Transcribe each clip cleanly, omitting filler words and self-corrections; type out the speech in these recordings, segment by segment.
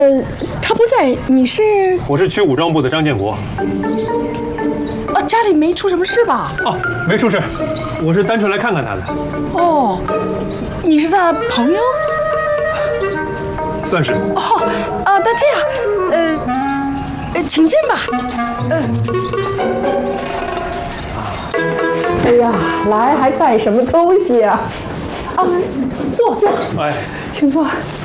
他不在，你是？ 我是区武装部的张建国。 家里没出什么事吧？ 哦，没出事，我是单纯来看看他的。 哦，你是他朋友？ 算是。 哦，那这样，请进吧。哎呀，来还带什么东西呀？啊，坐。 哎， 请坐。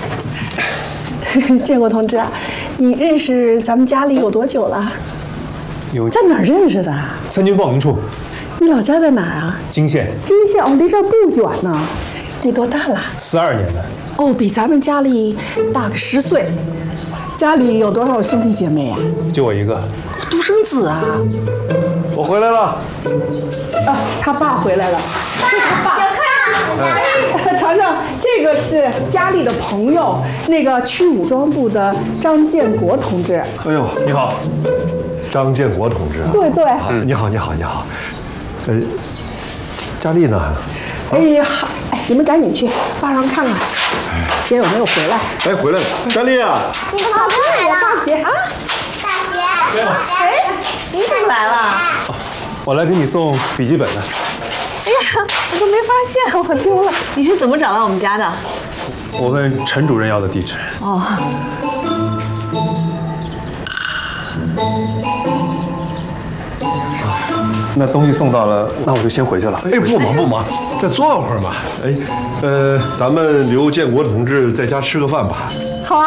建国同志，你认识咱们家里有多久了？在哪儿认识的？ 参军报名处。 你老家在哪儿啊？ 金县。 金县哦，离这儿不远呢。你多大了 ？42年的。 哦，比咱们家里大个10岁。家里有多少兄弟姐妹啊？ 就我一个。 独生子啊。 我回来了。 啊，他爸回来了。是他爸。尝尝，这个是家里的朋友，那个区武装部的张建国同志。 哎呦， 你好。 张建国同志啊。 对。 你好。佳丽呢？ 哎呀，你们赶紧去坝上看看，姐有没有回来？ 哎，回来了，佳丽啊！ 你怎么来了？大姐啊！ 大姐， 你怎么来了？ 我来给你送笔记本呢。 哎呀，我都没发现，我丢了。 你是怎么找到我们家的？ 我问陈主任要的地址。 哦。 那东西送到了，那我就先回去了。 哎，不忙，再坐会儿嘛。哎，咱们留建国同志在家吃个饭吧。 好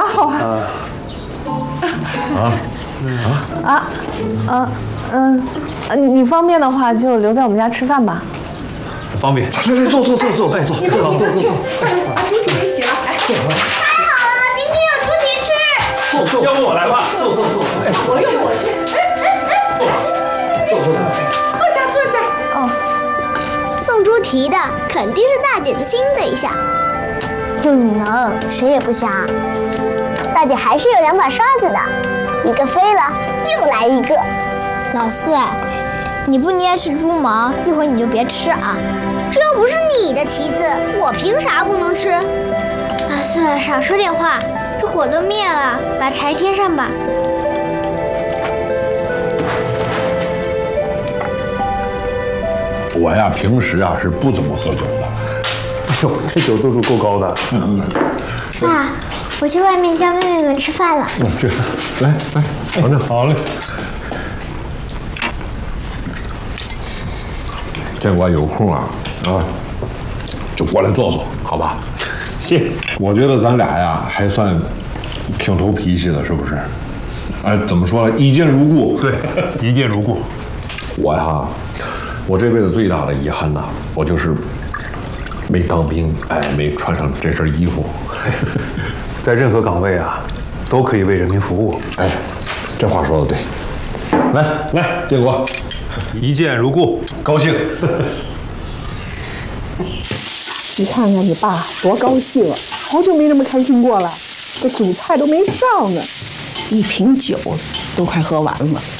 啊。你方便的话就留在我们家吃饭吧。 方便。 来，坐。坐。 把猪蹄给洗了。 太好了，今天有猪蹄吃。 要不我来吧。坐。 我去。坐下。 哦， 送猪蹄的肯定是大姐的新对象。就你能，谁也不瞎。大姐还是有2把刷子的，一个飞了，又来一个。老四，你不捏吃猪毛，一会儿你就别吃啊。这又不是你的蹄子，我凭啥不能吃？老四，少说点话，这火都灭了，把柴添上吧。 我呀，平时啊是不怎么喝酒的。 哎呦，这酒度数够高的。 爸，我去外面叫妹妹们吃饭了。 去，来，尝尝。 好嘞。 建国有空啊，就过来坐，好吧？ 谢。 我觉得咱俩呀还算挺投脾气的，是不是？哎，怎么说呢？一见如故。 对，一见如故。 我这辈子最大的遗憾呐，我就是没当兵，没穿上这身衣服。 在任何岗位啊，都可以为人民服务。 哎，这话说的对。来，建国， 一见如故， 高兴。 你看看你爸多高兴，好久没这么开心过了。这主菜都没上呢，1瓶酒都快喝完了。